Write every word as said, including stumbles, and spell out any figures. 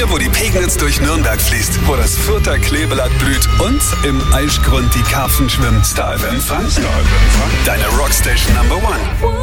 Hier, wo die Pegnitz durch Nürnberg fließt, wo das Fürther Kleeblatt blüht und im Eichgrund die Karpfen schwimmen. Star F M Fun. Star F M Fun. Deine Rockstation Number One.